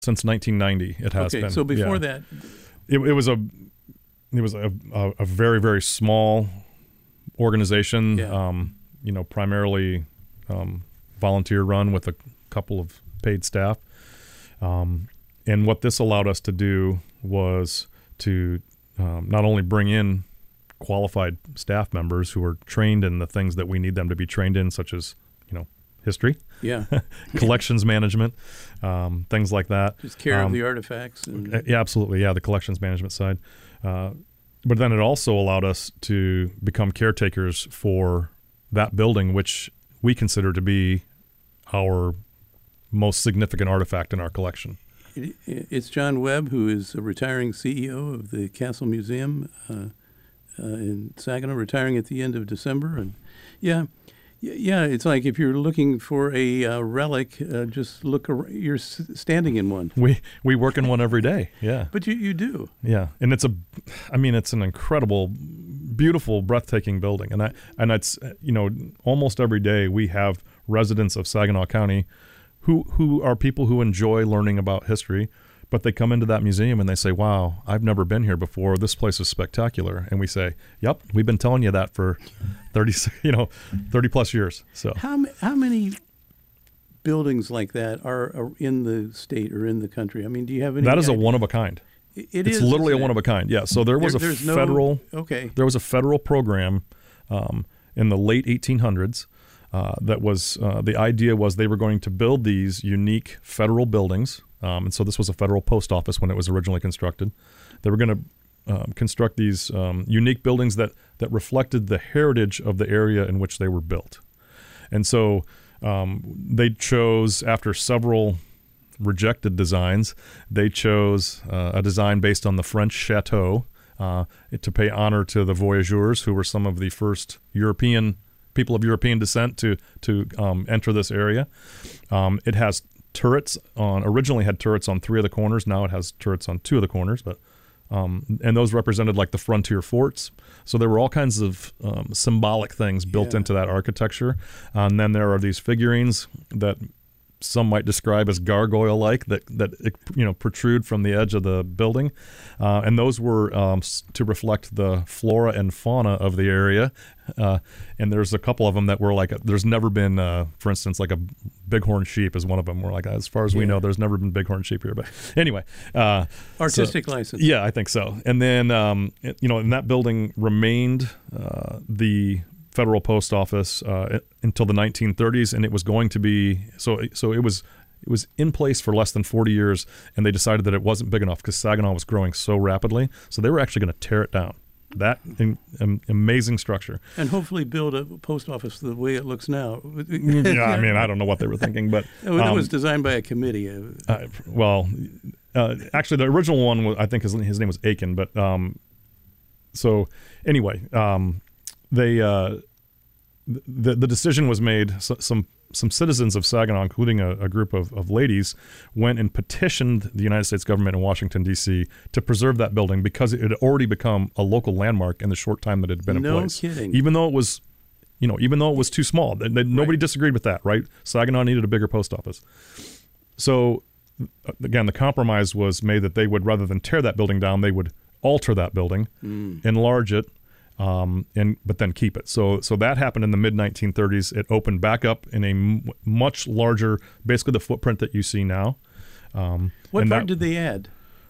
Since 1990, it has been. Okay, so before that, it was a very, very small organization. Yeah. Primarily volunteer run with a couple of paid staff. And what this allowed us to do was to not only bring in qualified staff members who are trained in the things that we need them to be trained in, such as, history, collections management, things like that. Just care of the artifacts. Yeah, absolutely. Yeah, the collections management side. But then it also allowed us to become caretakers for that building, which we consider to be our most significant artifact in our collection. It's John Webb, who is a retiring CEO of the Castle Museum in Saginaw, retiring at the end of December. And it's like if you're looking for a relic, just look. You're standing in one. We work in one every day. Yeah, but you do. Yeah, and it's an incredible, beautiful, breathtaking building, and it's almost every day we have residents of Saginaw County who are people who enjoy learning about history, but they come into that museum and they say, wow, I've never been here before. This place is spectacular. And we say, yep, we've been telling you that for 30 plus years. So how many buildings like that are in the state or in the country? I mean, do you have any? That is a one of a kind. It's literally a one of a kind. Yeah. So there was there was a federal program in the late 1800s. That was the idea was they were going to build these unique federal buildings. And so this was a federal post office when it was originally constructed. They were going to construct these unique buildings that reflected the heritage of the area in which they were built. And so they chose, after several rejected designs, they chose a design based on the French chateau to pay honor to the voyageurs, who were some of the first people of European descent to enter this area. It has turrets originally had turrets on 3 of the corners. Now it has turrets on 2 of the corners, but and those represented like the frontier forts. So there were all kinds of symbolic things built into that architecture. And then there are these figurines that some might describe as gargoyle-like that protrude from the edge of the building, and those were to reflect the flora and fauna of the area. And there's a couple of them that were like there's never been, for instance, like a bighorn sheep is one of them. We're like, as far as we know, there's never been bighorn sheep here. But anyway, artistic license. Yeah, I think so. And then and that building remained the federal post office until the 1930s, and it was going to be so it was in place for less than 40 years, and they decided that it wasn't big enough because Saginaw was growing so rapidly, so they were actually going to tear it down. That amazing structure, and hopefully build a post office the way it looks now. Yeah, I mean, I don't know what they were thinking, but that was designed by a committee. Actually, the original one was, I think his name was Aiken, but so anyway. The decision was made. Some citizens of Saginaw, including a group of ladies, went and petitioned the United States government in Washington, D.C. to preserve that building because it had already become a local landmark in the short time that it had been in place. No kidding. Even though it was too small, nobody disagreed with that, right? Saginaw needed a bigger post office. So again, the compromise was made that they would, rather than tear that building down, they would alter that building, enlarge it, but then keep it. So that happened in the mid-1930s. It opened back up in a much larger, basically the footprint that you see now. What part did they add?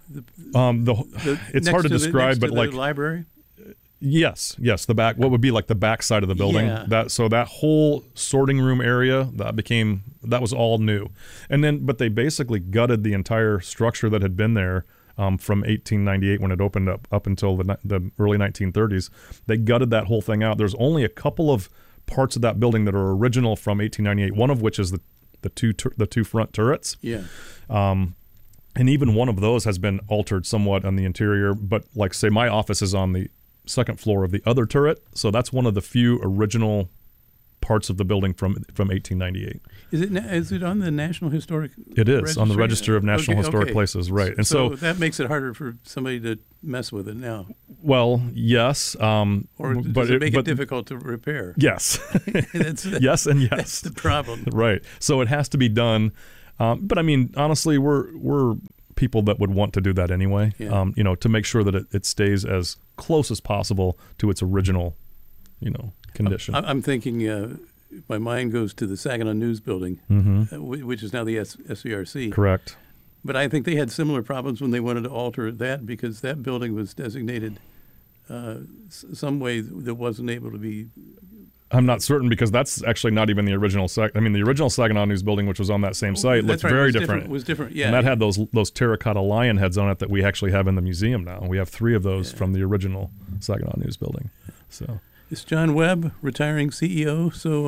It's hard to describe, but like the library. Yes, the back. What would be like the back side of the building? Yeah. That whole sorting room area that was all new, but they basically gutted the entire structure that had been there. From 1898 when it opened up until the early 1930s. They gutted that whole thing out. There's only a couple of parts of that building that are original from 1898, one of which is the two front turrets. Yeah. And even one of those has been altered somewhat on the interior, but like say my office is on the second floor of the other turret, so that's one of the few original parts of the building from 1898. Is it on the National Historic? It is Registry? On the Register of National Historic Places, right? And so that makes it harder for somebody to mess with it now. Well, yes, or does it make it difficult to repair? Yes, yes, and yes. That's the problem, right? So it has to be done But I mean, honestly, we're people that would want to do that anyway. Yeah. To make sure that it stays as close as possible to its original, condition. I'm thinking. My mind goes to the Saginaw News Building, which is now the SCRC. Correct. But I think they had similar problems when they wanted to alter that because that building was designated some way that wasn't able to be. I'm not certain because that's actually not even the original. The original Saginaw News Building, which was on that same site, looked very different. It was different, yeah. And that had those terracotta lion heads on it that we actually have in the museum now. We have 3 of those from the original Saginaw News Building. So. It's John Webb, retiring CEO. So,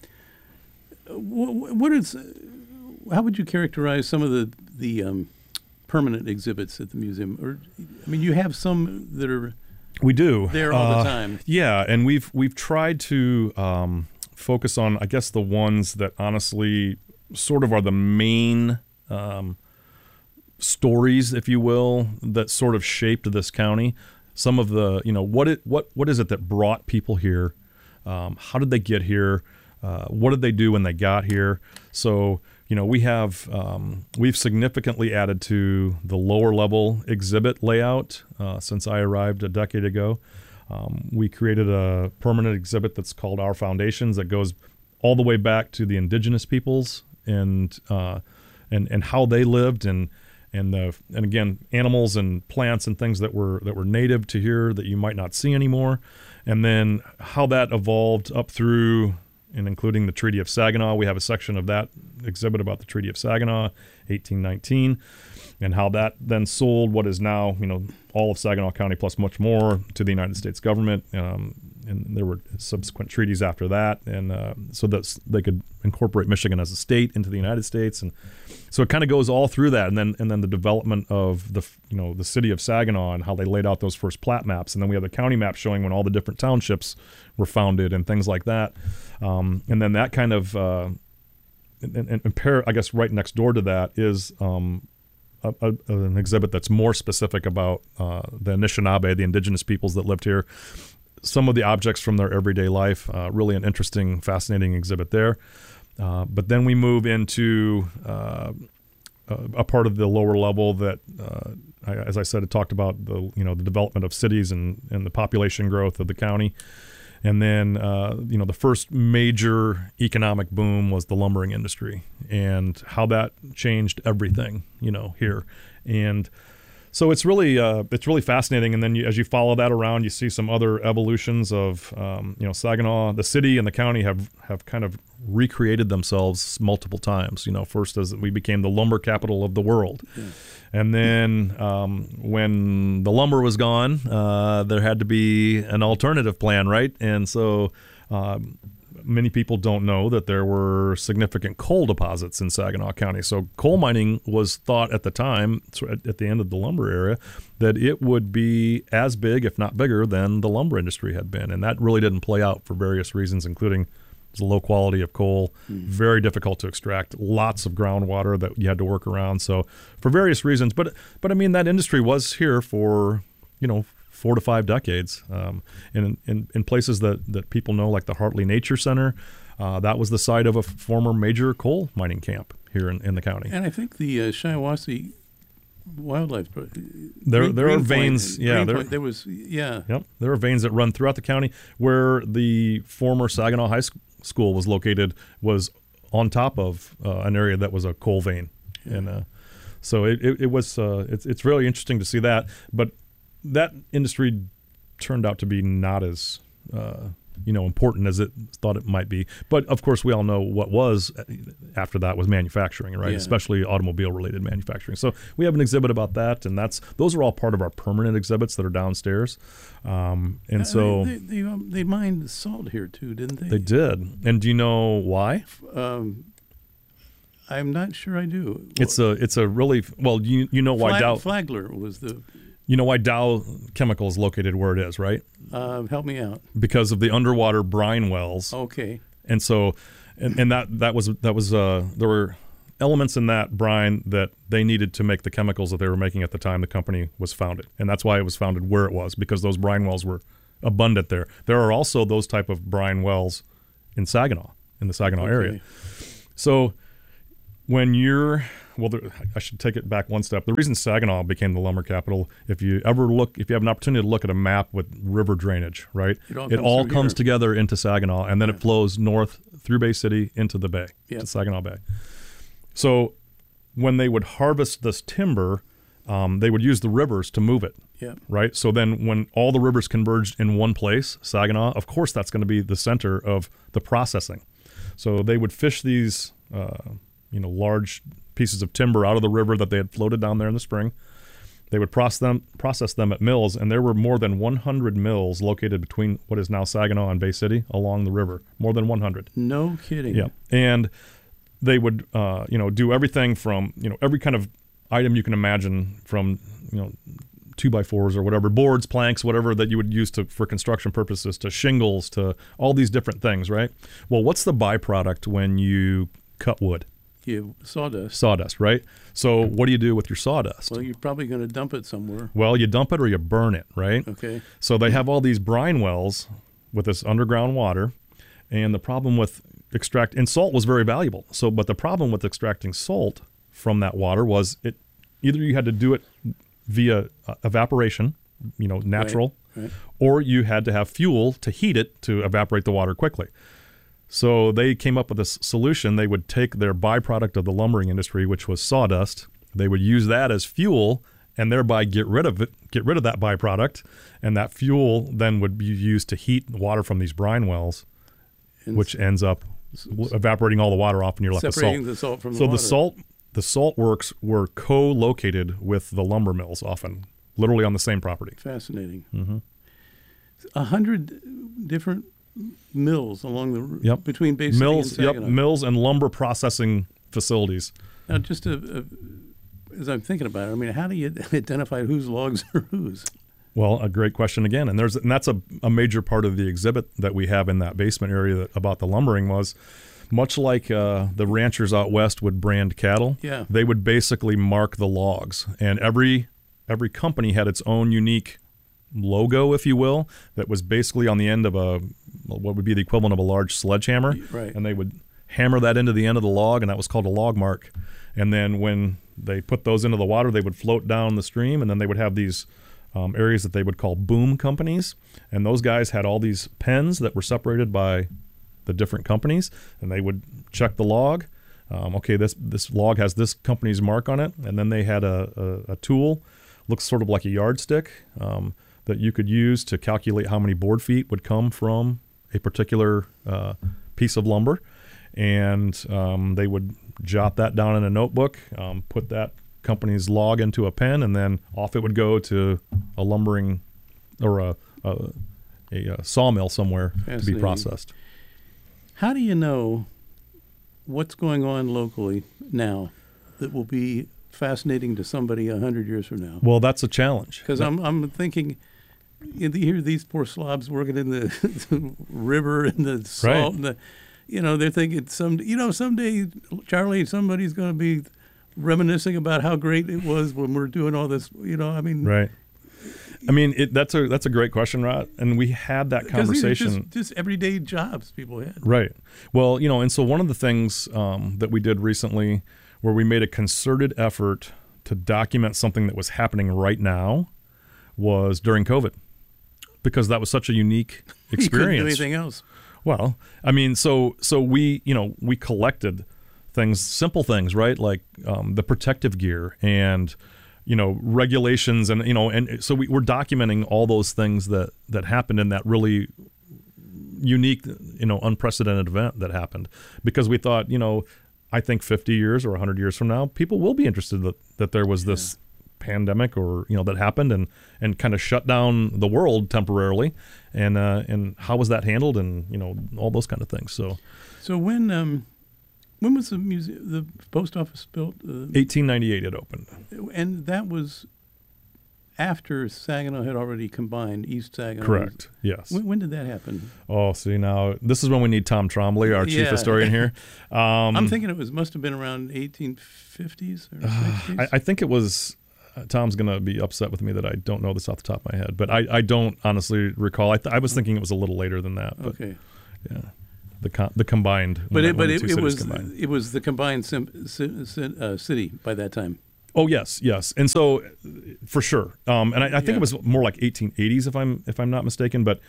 how would you characterize some of the permanent exhibits at the museum? Or, you have some that are there all the time. Yeah, and we've tried to focus on, I guess, the ones that honestly sort of are the main stories, if you will, that sort of shaped this county. Some of the, what is it that brought people here? How did they get here? What did they do when they got here? So, we've significantly added to the lower level exhibit layout since I arrived a decade ago. We created a permanent exhibit that's called Our Foundations that goes all the way back to the indigenous peoples and how they lived and again, animals and plants and things that were native to here that you might not see anymore, and then how that evolved up through and including the Treaty of Saginaw. We have a section of that exhibit about the Treaty of Saginaw, 1819, and how that then sold what is now all of Saginaw County plus much more to the United States government. And there were subsequent treaties after that, and so that they could incorporate Michigan as a state into the United States, and so it kind of goes all through that, and then the development of the city of Saginaw and how they laid out those first plat maps, and then we have the county map showing when all the different townships were founded and things like that, and then that kind of I guess right next door to that is an exhibit that's more specific about the Anishinaabe, the indigenous peoples that lived here. Some of the objects from their everyday life, really an interesting, fascinating exhibit there. But then we move into a part of the lower level that, as I said, it talked about the development of cities and the population growth of the county. And then, the first major economic boom was the lumbering industry and how that changed everything, here. And so it's really fascinating. And then as you follow that around, you see some other evolutions of, Saginaw, the city and the county have kind of recreated themselves multiple times. First as we became the lumber capital of the world. Yeah. And then when the lumber was gone, there had to be an alternative plan, right? And so many people don't know that there were significant coal deposits in Saginaw County. So coal mining was thought at the time, at the end of the lumber era, that it would be as big, if not bigger, than the lumber industry had been. And that really didn't play out for various reasons, including the low quality of coal, very difficult to extract, lots of groundwater that you had to work around. So for various reasons, but that industry was here for, 4 to 5 decades. In places that people know, like the Hartley Nature Center, that was the site of a former major coal mining camp here in the county. And I think the Shiawassee Wildlife. There are veins. Yeah, there was. Yeah. Yep. There are veins that run throughout the county. Where the former Saginaw High School was located was on top of an area that was a coal vein, and so it was. It's really interesting to see that, but that industry turned out to be not as important as it thought it might be. But of course, we all know what was after that was manufacturing, right? Yeah. Especially automobile-related manufacturing. So we have an exhibit about that, and those are all part of our permanent exhibits that are downstairs. So they mined salt here too, didn't they? They did. And do you know why? I'm not sure I do. It's a really well. You know why Dow Flagler was the. You know why Dow Chemical is located where it is, right? Help me out. Because of the underwater brine wells. Okay. And so, and that was there were elements in that brine that they needed to make the chemicals that they were making at the time the company was founded, and that's why it was founded where it was, because those brine wells were abundant there. There are also those type of brine wells in Saginaw, in the Saginaw area. So when you're I should take it back one step. The reason Saginaw became the lumber capital, if you have an opportunity to look at a map with river drainage, right? It all comes together into Saginaw, and then it flows north through Bay City into the bay, to Saginaw Bay. So when they would harvest this timber, they would use the rivers to move it, right? So then when all the rivers converged in one place, Saginaw, of course that's going to be the center of the processing. So they would fish these large pieces of timber out of the river that they had floated down there in the spring. They would process them at mills, and there were more than 100 mills located between what is now Saginaw and Bay City along the river. More than 100. No kidding. Yeah, and they would do everything from every kind of item you can imagine, from 2x4s or whatever, boards, planks, whatever that you would use for construction purposes, to shingles, to all these different things, right? Well, what's the byproduct when you cut wood? Sawdust. Sawdust, right? So what do you do with your sawdust? Well, you're probably going to dump it somewhere. Well, you dump it or you burn it, right? Okay. So they have all these brine wells with this underground water, and the problem with and salt was very valuable. But the problem with extracting salt from that water was either you had to do it via evaporation, natural, right. Or you had to have fuel to heat it to evaporate the water quickly. So they came up with this solution. They would take their byproduct of the lumbering industry, which was sawdust. They would use that as fuel and thereby get rid of that byproduct. And that fuel then would be used to heat water from these brine wells, which ends up evaporating all the water off, and you're left with salt. Separating the salt from the water. So the salt works were co-located with the lumber mills, often literally on the same property. Fascinating. Mm-hmm. 100 different mills along the between Bay City and Saginaw. Mills and lumber processing facilities. Now, just as I'm thinking about it, I mean, how do you identify whose logs are whose? Well, a great question again, and that's a major part of the exhibit that we have in that basement area about the lumbering was, much like the ranchers out west would brand cattle. Yeah. They would basically mark the logs, and every company had its own unique logo, if you will, that was basically on the end of what would be the equivalent of a large sledgehammer. Right. And they would hammer that into the end of the log, and that was called a log mark. And then when they put those into the water, they would float down the stream, and then they would have these areas that they would call boom companies. And those guys had all these pens that were separated by the different companies, and they would check the log. Okay, this log has this company's mark on it. And then they had a tool, looks sort of like a yardstick, that you could use to calculate how many board feet would come from a particular piece of lumber. And they would jot that down in a notebook, put that company's log into a pen, and then off it would go to a lumbering or a sawmill somewhere to be processed. How do you know what's going on locally now that will be fascinating to somebody 100 years from now? Well, that's a challenge. Because I'm thinking, you hear these poor slobs working in the river and the salt, right. And they're thinking someday, Charlie, somebody's going to be reminiscing about how great it was when we're doing all this. Right. I mean, that's a great question, Rod. And we had that conversation. Just everyday jobs people had. Right. Well, and so one of the things that we did recently, where we made a concerted effort to document something that was happening right now, was during COVID, because that was such a unique experience. You couldn't do anything else. Well, I mean, so we collected things, simple things, right? Like the protective gear and regulations, and so we're documenting all those things that happened in that really unique, unprecedented event that happened, because we thought, I think 50 years or 100 years from now, people will be interested that there was this pandemic or that happened and kind of shut down the world temporarily, and how was that handled, and all those kind of things. So when was the museum, the post office built? 1898 it opened. And that was after Saginaw had already combined East Saginaw. Correct, yes. When did that happen? Oh, see, now this is when we need Tom Trombley, our chief historian here. I'm thinking it must have been around 1850s or 60s. I think it was. Tom's going to be upset with me that I don't know this off the top of my head, but I don't honestly recall. I was thinking it was a little later than that. But, okay. Yeah. the combined. But it was the combined city by that time. Oh yes, and so for sure, and I think it was more like 1880s if I'm not mistaken. But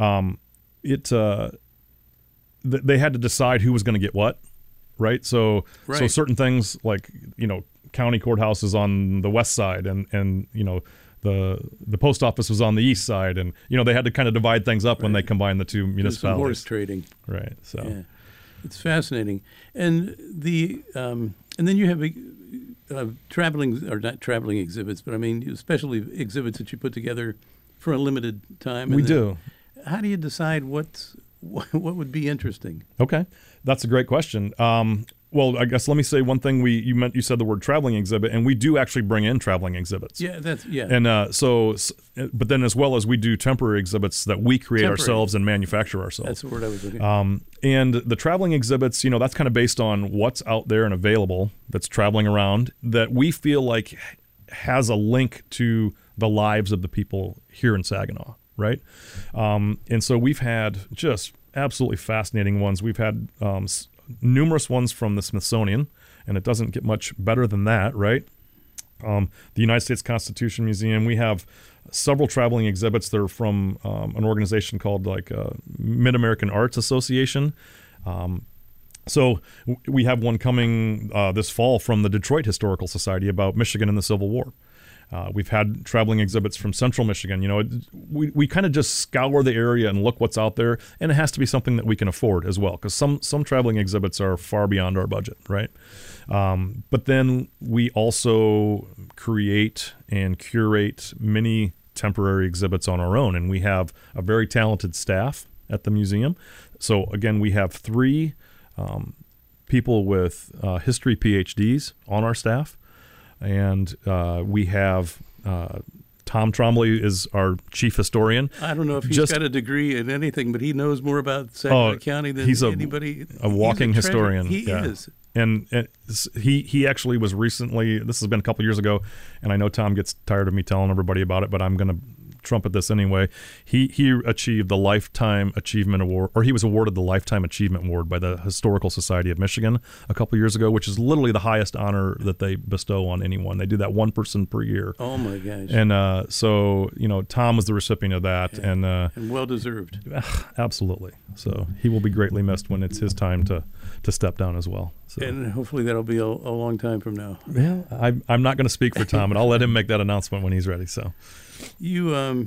they had to decide who was going to get what, right? So certain things like county courthouse is on the west side, and the post office was on the east side, and they had to kind of divide things up when they combined the two municipalities. There's some horse trading, right? So yeah. It's fascinating, and then you have traveling, or not traveling exhibits, but I mean especially exhibits that you put together for a limited time. We do. How do you decide what would be interesting? Okay, that's a great question. Well, I guess let me say one thing. You said the word traveling exhibit, and we do actually bring in traveling exhibits. Yeah, And but then as well as we do temporary exhibits that we create ourselves and manufacture ourselves. That's the word I was looking for. And the traveling exhibits, that's kind of based on what's out there and available that's traveling around that we feel like has a link to the lives of the people here in Saginaw, right? And so we've had just absolutely fascinating ones. We've had numerous ones from the Smithsonian, and it doesn't get much better than that, right? The United States Constitution Museum. We have several traveling exhibits that are from an organization called Mid-American Arts Association. So we have one coming this fall from the Detroit Historical Society about Michigan and the Civil War. We've had traveling exhibits from Central Michigan. We kind of just scour the area and look what's out there, and it has to be something that we can afford as well, because some traveling exhibits are far beyond our budget, right? But then we also create and curate many temporary exhibits on our own, and we have a very talented staff at the museum. So again, we have 3 people with history PhDs on our staff. And we have Tom Trombley is our chief historian. I don't know if he's got a degree in anything, but he knows more about Saginaw County than anybody. A walking historian. He is. And he actually was recently, this has been a couple years ago, and I know Tom gets tired of me telling everybody about it, but I'm going to trumpet this anyway. He achieved the Lifetime Achievement Award, or he was awarded the Lifetime Achievement Award by the Historical Society of Michigan a couple years ago, which is literally the highest honor that they bestow on anyone. They do that one person per year. Oh my gosh! And so Tom was the recipient of that, and well deserved. Absolutely. So he will be greatly missed when it's his time to step down as well. So. And hopefully that'll be a long time from now. Yeah, I'm not going to speak for Tom, and I'll let him make that announcement when he's ready. So. We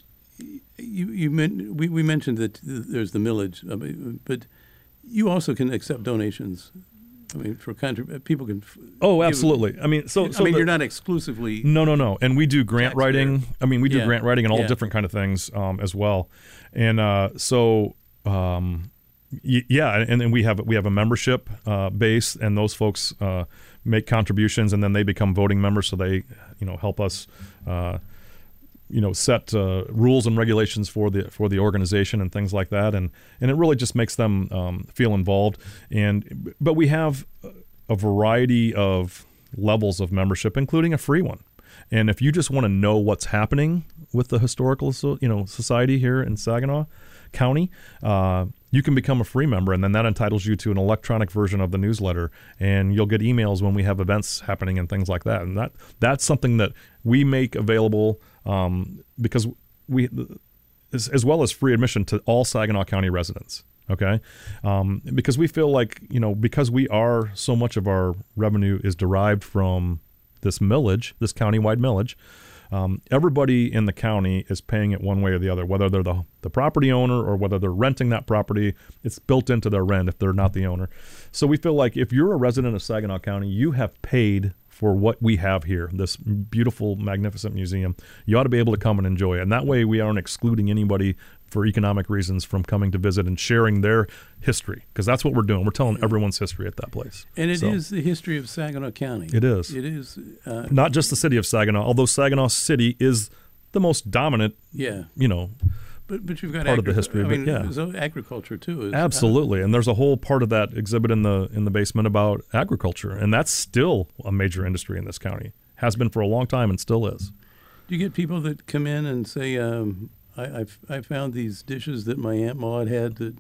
mentioned that there's the millage, but you also can accept donations. I mean, for people can. Oh, absolutely. You're not exclusively. No, and we do grant writing. I mean, we do grant writing and all different kind of things as well, and and then we have a membership base, and those folks make contributions, and then they become voting members, so they help us. Set rules and regulations for the organization and things like that, and it really just makes them feel involved. But we have a variety of levels of membership, including a free one. And if you just want to know what's happening with the historical society here in Saginaw County, you can become a free member, and then that entitles you to an electronic version of the newsletter, and you'll get emails when we have events happening and things like that. And that's something that we make available because we, as well as free admission to all Saginaw County residents. Okay, because we feel like because so much of our revenue is derived from this millage, this countywide millage. Everybody in the county is paying it one way or the other, whether they're the property owner or whether they're renting that property. It's built into their rent if they're not the owner. So we feel like if you're a resident of Saginaw County, you have paid for what we have here, this beautiful, magnificent museum. You ought to be able to come and enjoy it. And that way we aren't excluding anybody for economic reasons from coming to visit and sharing their history, because that's what we're doing. We're telling everyone's history at that place. And it is the history of Saginaw County. It is. It is. Not just the city of Saginaw, although Saginaw City is the most dominant, But you've got part of the history. So agriculture too is absolutely, and there's a whole part of that exhibit in the basement about agriculture, and that's still a major industry in this county. Has been for a long time and still is. Do you get people that come in and say, "I found these dishes that my Aunt Maud had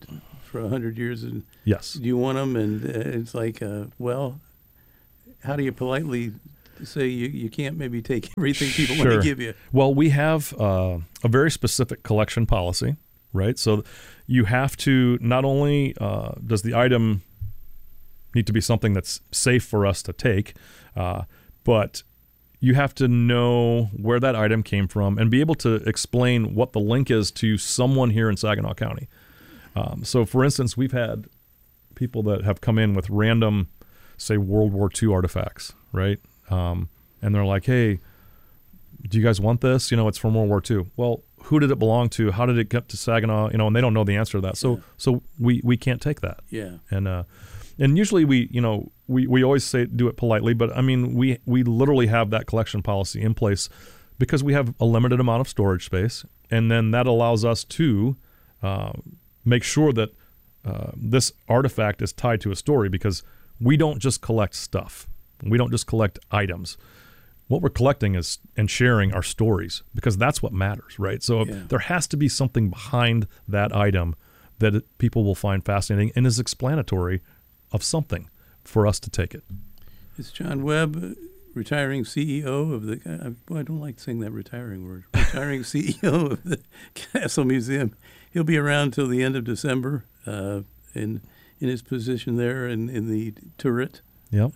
for 100 years. And yes. Do you want them? And it's like, well, how do you politely say you can't maybe take everything people want to give you? Well, we have a very specific collection policy, right? So you have to, not only does the item need to be something that's safe for us to take, but you have to know where that item came from and be able to explain what the link is to someone here in Saginaw County. So, for instance, we've had people that have come in with random, say, World War II artifacts, right? And they're like, hey, do you guys want this? It's from World War II. Well, who did it belong to? How did it get to Saginaw? And they don't know the answer to that. So we can't take that. Yeah. And usually we always say do it politely, but I mean we literally have that collection policy in place because we have a limited amount of storage space, and then that allows us to make sure that this artifact is tied to a story, because we don't just collect stuff. We don't just collect items. What we're collecting is and sharing our stories, because that's what matters, right? So there has to be something behind that item that people will find fascinating and is explanatory of something for us to take it. It's John Webb, retiring CEO of the, I don't like saying that retiring word, retiring CEO of the Castle Museum. He'll be around till the end of December in his position there in the turret. Yep.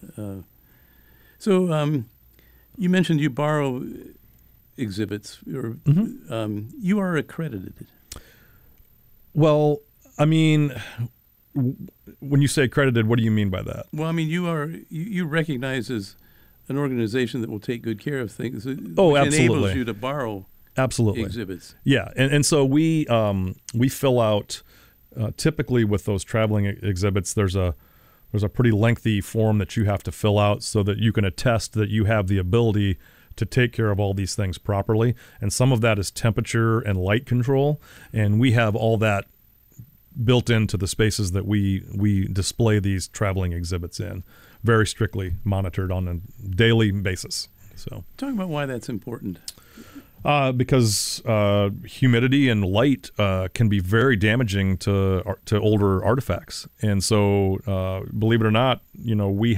So you mentioned you borrow exhibits, or you are accredited. Well, I mean, when you say accredited, what do you mean by that? Well, I mean, you recognize as an organization that will take good care of things. Oh, which absolutely. Enables you to borrow exhibits. Yeah, and so we fill out typically with those traveling exhibits. There's a pretty lengthy form that you have to fill out so that you can attest that you have the ability to take care of all these things properly. And some of that is temperature and light control, and we have all that built into the spaces that we display these traveling exhibits in, very strictly monitored on a daily basis. So, talk about why that's important. Because humidity and light can be very damaging to older artifacts, and so believe it or not, we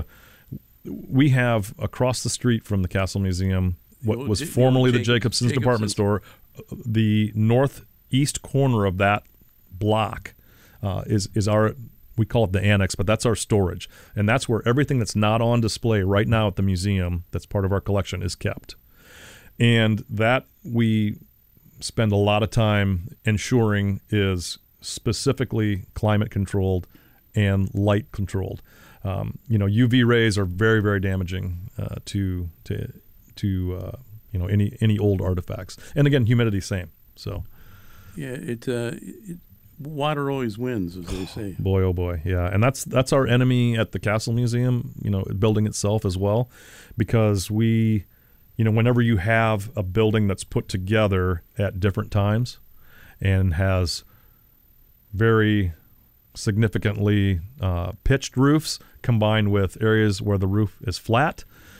have across the street from the Castle Museum what was formerly the Jacobson's department store. The northeast corner of that block is our, we call it the annex, but that's our storage, and that's where everything that's not on display right now at the museum that's part of our collection is kept. And that we spend a lot of time ensuring is specifically climate controlled and light controlled. UV rays are very, very damaging to any old artifacts. And again, humidity, same. So yeah, water always wins, as they say. Boy, oh boy, yeah. And that's our enemy at the Castle Museum, building itself as well, because whenever you have a building that's put together at different times and has very significantly pitched roofs combined with areas where the roof is flat,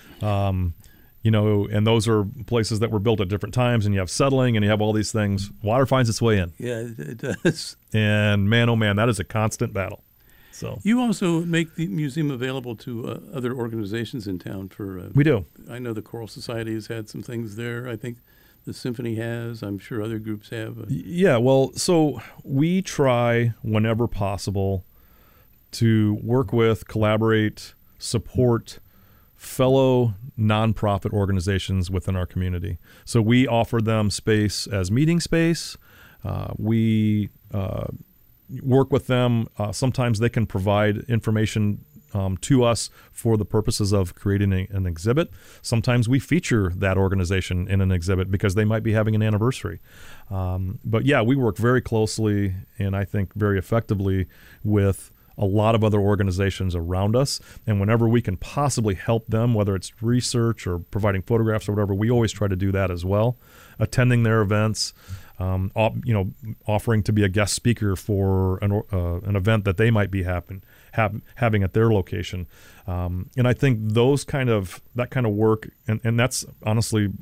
and those are places that were built at different times, and you have settling and you have all these things, water finds its way in. Yeah, it does. And man, oh man, that is a constant battle. So you also make the museum available to other organizations in town for. We do. I know the Choral Society has had some things there. I think the Symphony has. I'm sure other groups have. Yeah. Well, so we try whenever possible to work with, collaborate, support fellow nonprofit organizations within our community. So we offer them space as meeting space. We work with them. Sometimes they can provide information to us for the purposes of creating an exhibit. Sometimes we feature that organization in an exhibit because they might be having an anniversary. But yeah, we work very closely and I think very effectively with a lot of other organizations around us. And whenever we can possibly help them, whether it's research or providing photographs or whatever, we always try to do that as well. Attending their events, offering to be a guest speaker for an event that they might be having at their location. And I think that kind of work, and that's honestly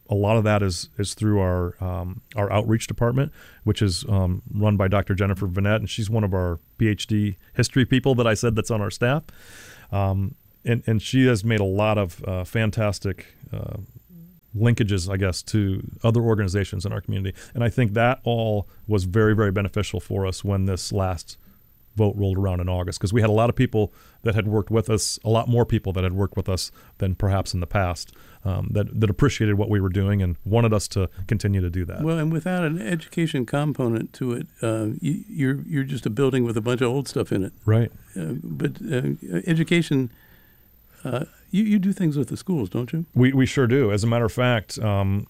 a lot of that is through our outreach department, which is run by Dr. Jennifer Vanette, and she's one of our PhD history people that I said that's on our staff. And she has made a lot of fantastic linkages, I guess, to other organizations in our community. And I think that all was very, very beneficial for us when this last vote rolled around in August, because we had a lot of people that had worked with us, a lot more people that had worked with us than perhaps in the past, that appreciated what we were doing and wanted us to continue to do that. Well, and without an education component to it, you're just a building with a bunch of old stuff in it. Right. But education, you do things with the schools, don't you? We sure do. As a matter of fact, since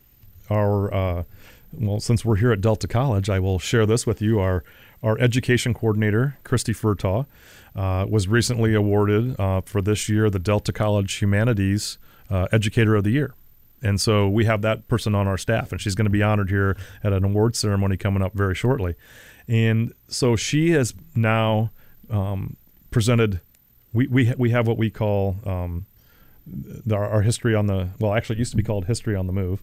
we're here at Delta College, I will share this with you. Our education coordinator, Christy Furtaw, was recently awarded for this year the Delta College Humanities Educator of the Year. And so we have that person on our staff, and she's going to be honored here at an award ceremony coming up very shortly. And so she has now presented, we have what we call our history on the, well, actually it used to be called History on the Move.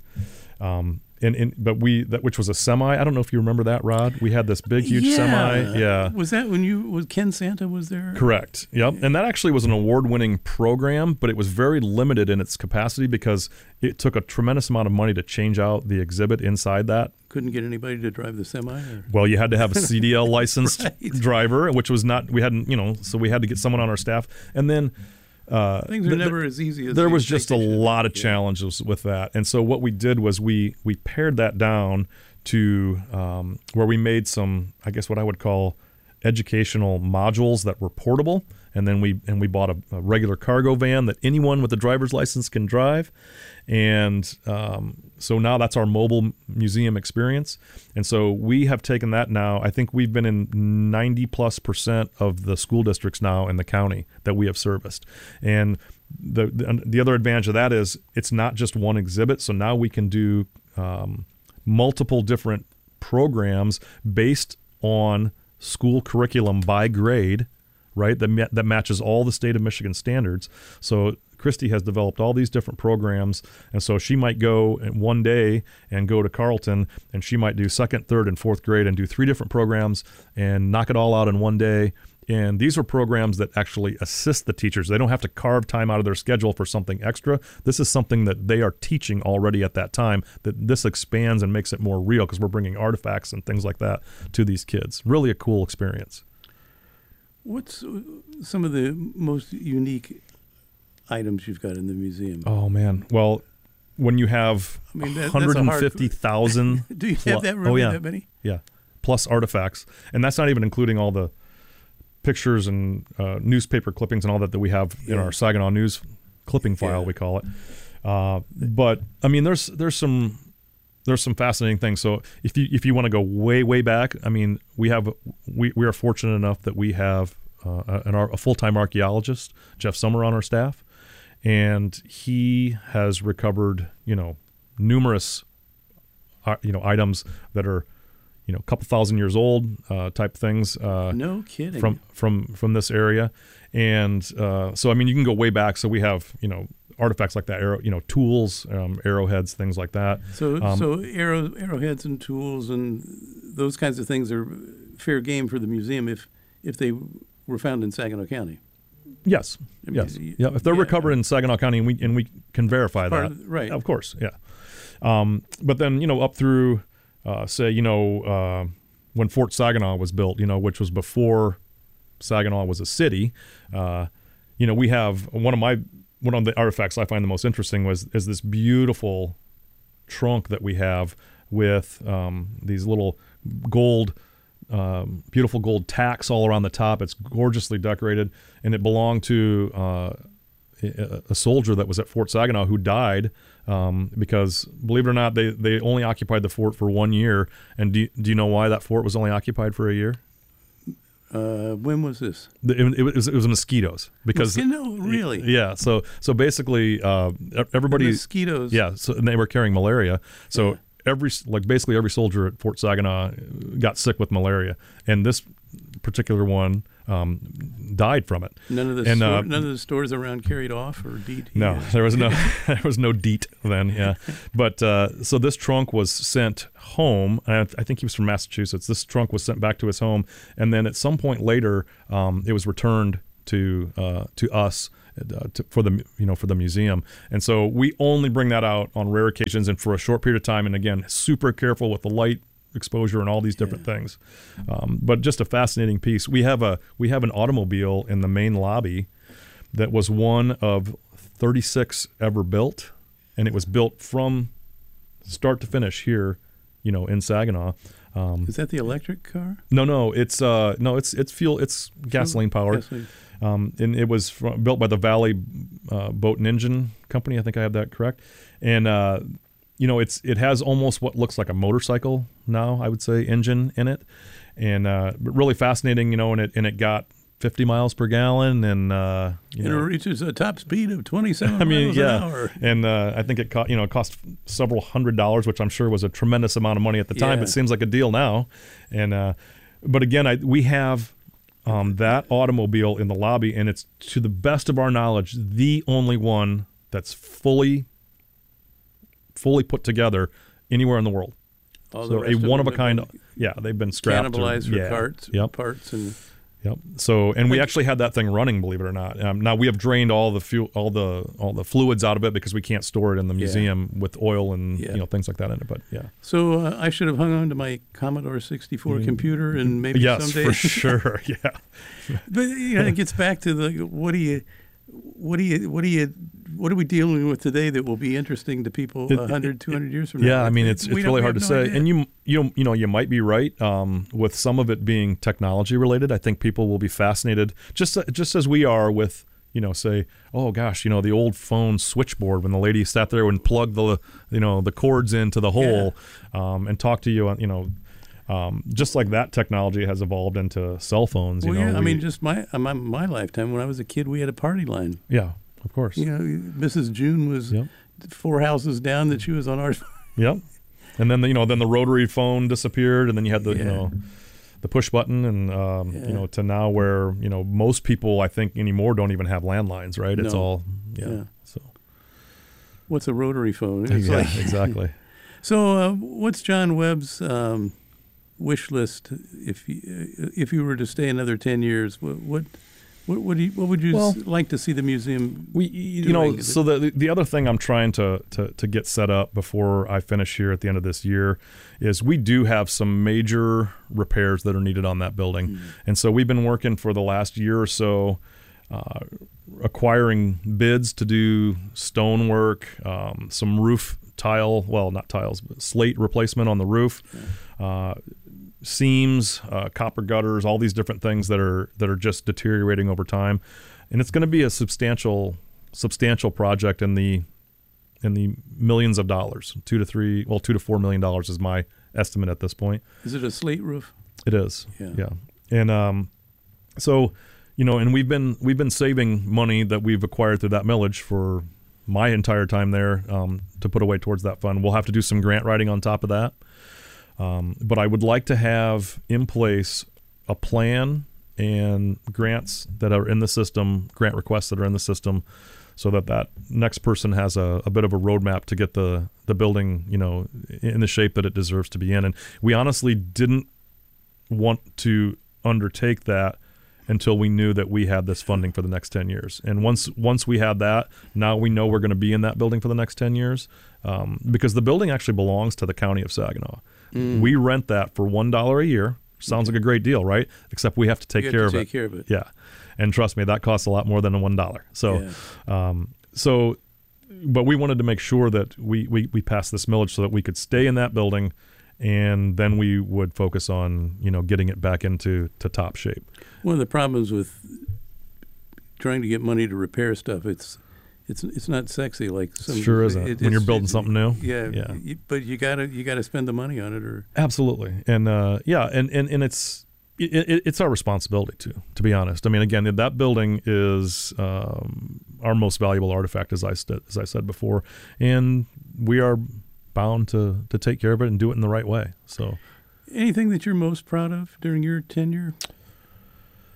Which was a semi. I don't know if you remember that, Rod. We had this big, huge semi. Yeah. Was that when Ken Santa was there? Correct. Yep. And that actually was an award-winning program, but it was very limited in its capacity because it took a tremendous amount of money to change out the exhibit inside that. Couldn't get anybody to drive the semi? Or? Well, you had to have a CDL licensed driver, which was not, we hadn't, so we had to get someone on our staff. And then things are never as easy as there was just a lot of challenges with that. And so what we did was we pared that down to where we made some, I guess what I would call educational modules that were portable. And then we bought a regular cargo van that anyone with a driver's license can drive. And so now that's our mobile museum experience. And so we have taken that now. I think we've been in 90+% of the school districts now in the county that we have serviced. And the other advantage of that is it's not just one exhibit. So now we can do multiple different programs based on school curriculum by grade, right? That matches all the state of Michigan standards. So Christy has developed all these different programs, and so she might go one day and go to Carleton, and she might do second, third, and fourth grade and do 3 different programs and knock it all out in one day. And these are programs that actually assist the teachers. They don't have to carve time out of their schedule for something extra. This is something that they are teaching already at that time, that this expands and makes it more real because we're bringing artifacts and things like that to these kids. Really a cool experience. What's some of the most unique items you've got in the museum? Oh, man. Well, when you have 150,000... Do you have that really that many? Yeah, plus artifacts. And that's not even including all the pictures and newspaper clippings and all that we have in our Saginaw News clipping file, we call it. But, I mean, there's some fascinating things. So if you want to go way back, I mean, we are fortunate enough that we have a full-time archaeologist, Jeff Sommer, on our staff, and he has recovered numerous items that are a couple thousand years old type things. No kidding. From this area, and so I mean you can go way back. So we have artifacts like that, tools, arrowheads, things like that. So arrowheads and tools and those kinds of things are fair game for the museum if they were found in Saginaw County. Yes. If they're recovered in Saginaw County and we can verify that, right? Of course, yeah. But then up through when Fort Saginaw was built, which was before Saginaw was a city. We have one of the artifacts I find the most interesting is this beautiful trunk that we have with these little beautiful gold tacks all around the top. It's gorgeously decorated, and it belonged to a soldier that was at Fort Saginaw who died because, believe it or not, they only occupied the fort for 1 year. And do you know why that fort was only occupied for a year? When was this? It was mosquitoes. Because really? Yeah. So basically, everybody. The mosquitoes. Yeah. So and they were carrying malaria. So basically every soldier at Fort Saginaw got sick with malaria, and this particular one died from it. None of the stores around carried off or DEET? No, there was no DEET then, yeah. But so this trunk was sent home. I think he was from Massachusetts. This trunk was sent back to his home, and then at some point later, it was returned to us for the museum. And so we only bring that out on rare occasions and for a short period of time. And again, super careful with the light exposure and all these different things. But just a fascinating piece. We have an automobile in the main lobby that was one of 36 ever built, and it was built from start to finish here, in Saginaw. Is that the electric car? No, it's fuel. It's gasoline powered. And it was built by the Valley Boat and Engine Company. I think I have that correct. And it has almost what looks like a motorcycle now, I would say, engine in it, and but really fascinating. And it got 50 miles per gallon, and it reaches a top speed of 27 miles an hour. And I think it cost several $100s, which I'm sure was a tremendous amount of money at the time. It seems like a deal now. And but again, we have that automobile in the lobby, and it's, to the best of our knowledge, the only one that's fully put together anywhere in the world. So a one of a kind. Yeah, they've been scrapped. Cannibalized for parts and. Yep. So, and we actually had that thing running, believe it or not. Now we have drained all the fuel, all the fluids out of it because we can't store it in the museum with oil and things like that in it. But yeah. So I should have hung on to my Commodore 64 computer and maybe someday. Yes, for sure. Yeah. But it gets back to the what are we dealing with today that will be interesting to people 100, 200 years from now? Yeah, I mean, it's really hard to say. Idea. And you might be right with some of it being technology related. I think people will be fascinated, just as we are with, say, oh gosh, the old phone switchboard when the lady sat there and plugged the cords into the hole and talked to you, just like that technology has evolved into cell phones. I mean, just my lifetime, when I was a kid, we had a party line. Yeah, of course. Mrs. June was 4 houses down that she was on ours. Yep. And then the rotary phone disappeared, and then you had the push button, and to now where most people, I think, anymore don't even have landlines, right? It's all So what's a rotary phone? Exactly. So what's John Webb's wish list if you were to stay another 10 years? What would you like to see the museum doing? So the other thing I'm trying to get set up before I finish here at the end of this year is we do have some major repairs that are needed on that building. Mm-hmm. And so we've been working for the last year or so acquiring bids to do stonework, some roof tile, well, not tiles, but slate replacement on the roof. Yeah. Seams, copper gutters, all these different things that are just deteriorating over time, and it's going to be a substantial project in the millions of dollars. $2 to $4 million is my estimate at this point. Is it a slate roof? It is. Yeah. And so and we've been saving money that we've acquired through that millage for my entire time there to put away towards that fund. We'll have to do some grant writing on top of that. But I would like to have in place a plan and grants that are in the system, grant requests that are in the system, so that next person has a bit of a roadmap to get the building, in the shape that it deserves to be in. And we honestly didn't want to undertake that until we knew that we had this funding for the next 10 years. And once we had that, now we know we're going to be in that building for the next 10 years because the building actually belongs to the County of Saginaw. Mm. We rent that for $1 a year. Sounds like a great deal, right? Except we have to take care of it. Yeah. And trust me, that costs a lot more than $1. So, but we wanted to make sure that we passed this millage so that we could stay in that building, and then we would focus on, getting it back into top shape. One of the problems with trying to get money to repair stuff, it's not sexy like some. Sure isn't. When you're building something new. Yeah. But you gotta spend the money on it, or absolutely. And and it's our responsibility to be honest. I mean, again, that building is our most valuable artifact, as I said before, and we are bound to take care of it and do it in the right way. So, anything that you're most proud of during your tenure?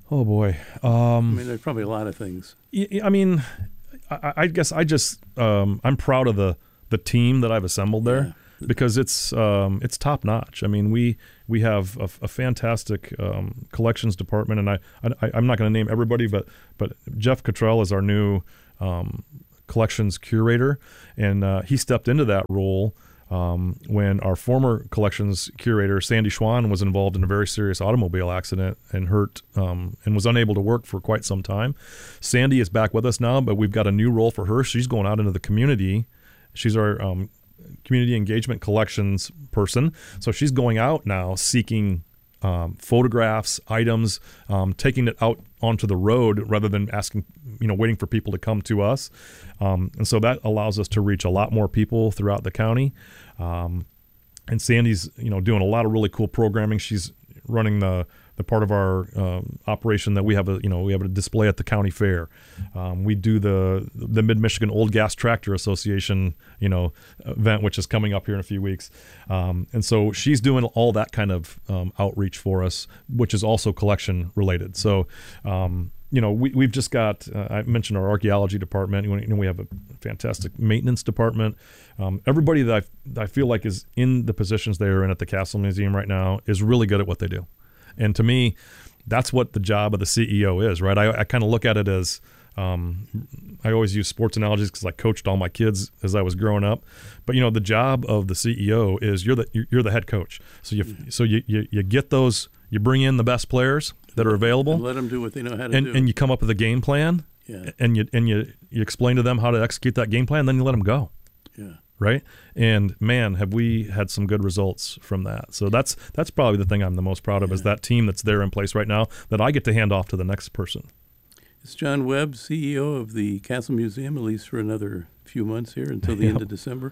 Oh boy. I mean, there's probably a lot of things. I mean, I guess I'm proud of the team that I've assembled there, because it's top notch. I mean, we have a fantastic collections department, and I'm not going to name everybody, but Jeff Cottrell is our new collections curator, and he stepped into that role when our former collections curator, Sandy Schwann, was involved in a very serious automobile accident and hurt and was unable to work for quite some time. Sandy is back with us now, but we've got a new role for her. She's going out into the community. She's our community engagement collections person. So she's going out now seeking photographs, items, taking it out onto the road rather than waiting for people to come to us. And so that allows us to reach a lot more people throughout the county. And Sandy's, doing a lot of really cool programming. She's running the part of our operation that we have a display at the county fair. We do the Mid-Michigan Old Gas Tractor Association, event, which is coming up here in a few weeks. And so she's doing all that kind of outreach for us, which is also collection related. So, we've just got, I mentioned our archaeology department. We have a fantastic maintenance department. Everybody that I feel like is in the positions they are in at the Castle Museum right now is really good at what they do. And to me, that's what the job of the CEO is, right? I kind of look at it as, I always use sports analogies because I coached all my kids as I was growing up. But the job of the CEO is you're the head coach. So you get those, you bring in the best players that are available, and let them do what they know how to do, and you come up with a game plan, and you explain to them how to execute that game plan, and then you let them go. Yeah. Right. And man, have we had some good results from that. So that's probably the thing I'm the most proud of, is that team that's there in place right now that I get to hand off to the next person. It's John Webb, CEO of the Castle Museum, at least for another few months here until the end of December.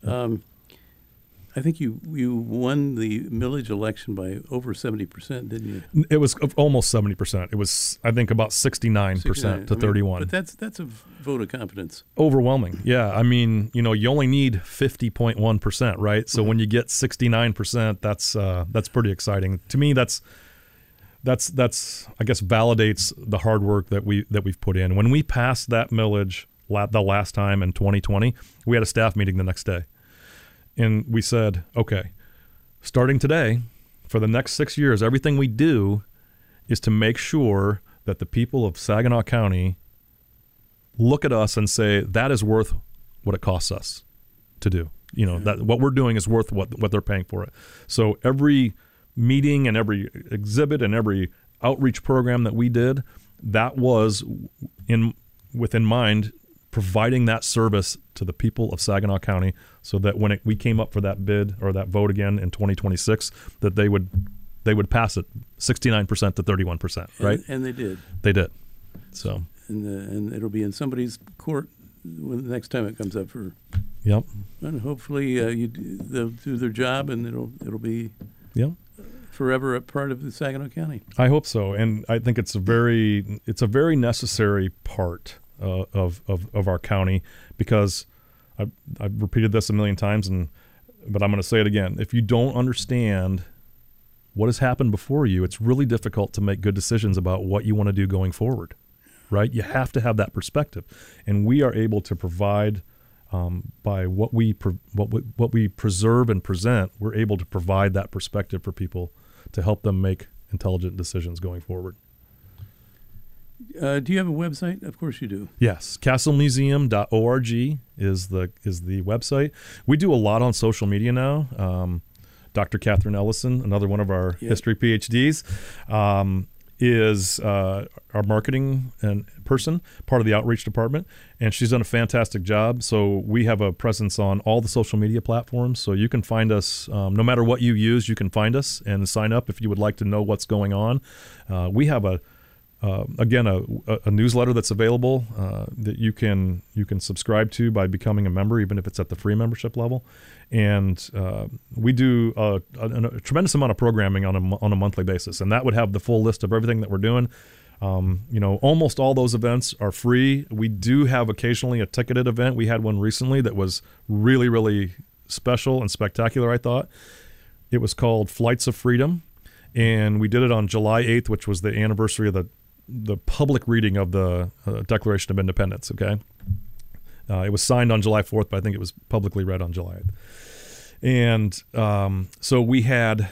I think you won the millage election by over 70%, didn't you? It was almost 70%. It was, I think, about 69% to 31. But that's a vote of confidence. Overwhelming, yeah. I mean, you only need 50.1%, right? So when you get 69%, that's pretty exciting. To me, that's I guess validates the hard work that we've put in. When we passed that millage the last time in 2020, we had a staff meeting the next day. And we said, okay, starting today, for the next 6 years, everything we do is to make sure that the people of Saginaw County look at us and say, that is worth what it costs us to do. That what we're doing is worth what they're paying for it. So every meeting and every exhibit and every outreach program that we did, that was within mind providing that service to the people of Saginaw County, so that when we came up for that bid or that vote again in 2026, that they would pass it 69% to 31%, right? And they did. They did. So and it'll be in somebody's court when the next time it comes up for. Yep. And hopefully they'll do their job, and it'll be. Yep. Forever a part of the Saginaw County. I hope so, and I think it's a very necessary part of our county, because I've repeated this a million times, but I'm going to say it again. If you don't understand what has happened before you, it's really difficult to make good decisions about what you want to do going forward, right? You have to have that perspective, and we are able to provide by what we preserve and present. We're able to provide that perspective for people to help them make intelligent decisions going forward. Do you have a website? Of course you do. Yes, castlemuseum.org is the website. We do a lot on social media now. Dr. Catherine Ellison, another one of our history PhDs, is our marketing person, part of the outreach department, and she's done a fantastic job. So we have a presence on all the social media platforms. So you can find us, no matter what you use, you can find us and sign up if you would like to know what's going on. We have a newsletter that's available that you can subscribe to by becoming a member, even if it's at the free membership level. And we do a tremendous amount of programming on a monthly basis, and that would have the full list of everything that we're doing. Almost all those events are free. We do have occasionally a ticketed event. We had one recently that was really, really special and spectacular, I thought. It was called Flights of Freedom, and we did it on July 8th, which was the anniversary of the the public reading of the Declaration of Independence. Okay, it was signed on July 4th, but I think it was publicly read on July 8th. And so we had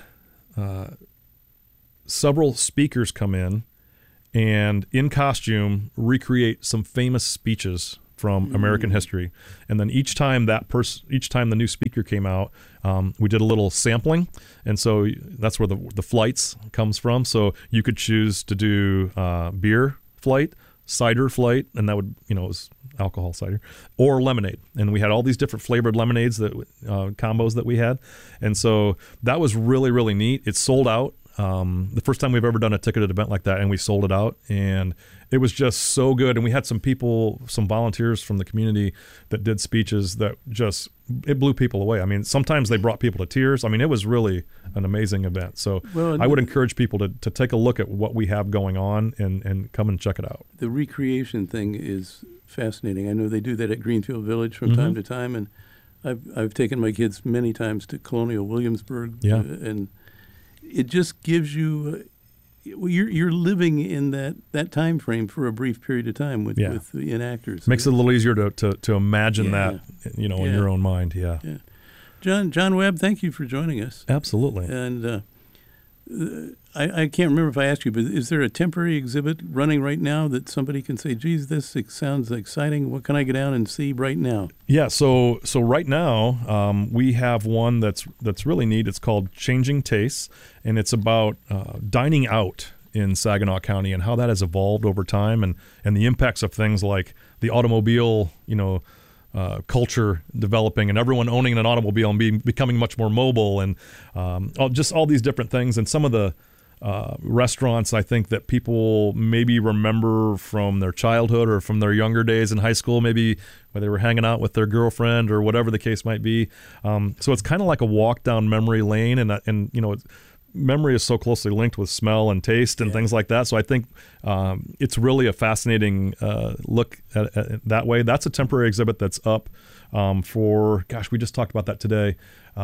several speakers come in costume, recreate some famous speeches from American history. And then each time the new speaker came out, we did a little sampling. And so that's where the flights comes from. So you could choose to do beer flight, cider flight, and that would, it was alcohol cider, or lemonade. And we had all these different flavored lemonades combos that we had. And so that was really, really neat. It sold out. The first time we've ever done a ticketed event like that, and we sold it out, and it was just so good. And we had some volunteers from the community that did speeches that it blew people away. I mean, sometimes they brought people to tears. I mean, it was really an amazing event. So I would encourage people to take a look at what we have going on and come and check it out. The recreation thing is fascinating. I know they do that at Greenfield Village from time to time, and I've taken my kids many times to Colonial Williamsburg, and it just gives you you're living in that time frame for a brief period of time with the enactors. Makes it a little easier to imagine that in your own mind. Yeah. John Webb, thank you for joining us. Absolutely. And I can't remember if I asked you, but is there a temporary exhibit running right now that somebody can say, geez, this sounds exciting. What can I get down and see right now? Yeah, so right now we have one that's really neat. It's called Changing Tastes, and it's about dining out in Saginaw County and how that has evolved over time and the impacts of things like the automobile, culture developing and everyone owning an automobile and becoming much more mobile and just all these different things. And some of the restaurants I think that people maybe remember from their childhood or from their younger days in high school, maybe where they were hanging out with their girlfriend or whatever the case might be. So it's kind of like a walk down memory lane, and memory is so closely linked with smell and taste and things like that. So I think it's really a fascinating look at that way. That's a temporary exhibit that's up we just talked about that today.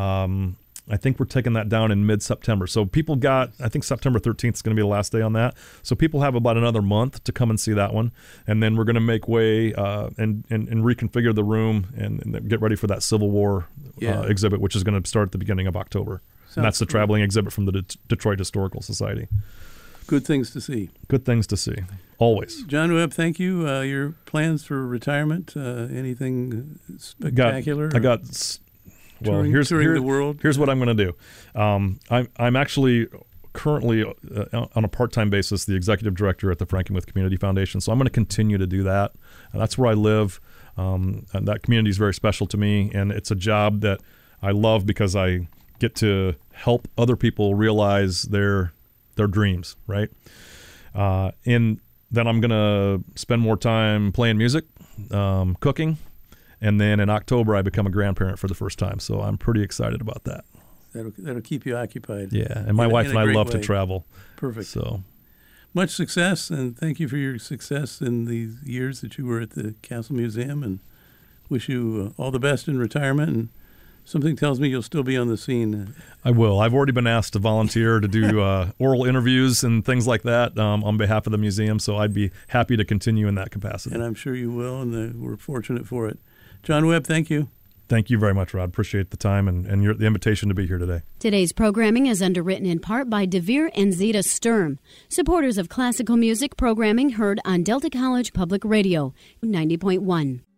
I think we're taking that down in mid-September. So people I think September 13th is going to be the last day on that. So people have about another month to come and see that one. And then we're going to make way and reconfigure the room and get ready for that Civil War exhibit, which is going to start at the beginning of October. And that's the traveling exhibit from the Detroit Historical Society. Good things to see. Good things to see. Always. John Webb, thank you. Your plans for retirement, anything spectacular? Here's the world. Here's what I'm going to do. I'm actually currently on a part-time basis the executive director at the Frankenmuth Community Foundation, so I'm going to continue to do that. That's where I live, and that community is very special to me, and it's a job that I love because I get to help other people realize their dreams, right? And then I'm going to spend more time playing music, cooking. And then in October, I become a grandparent for the first time. So I'm pretty excited about that. That'll keep you occupied. Yeah, and my wife and I love to travel. Perfect. So much success, and thank you for your success in the years that you were at the Castle Museum, and wish you all the best in retirement. And something tells me you'll still be on the scene. I will. I've already been asked to volunteer to do oral interviews and things like that on behalf of the museum, so I'd be happy to continue in that capacity. And I'm sure you will, and we're fortunate for it. John Webb, thank you. Thank you very much, Rod. Appreciate the time and the invitation to be here today. Today's programming is underwritten in part by DeVere and Zeta Sturm, supporters of classical music programming heard on Delta College Public Radio 90.1.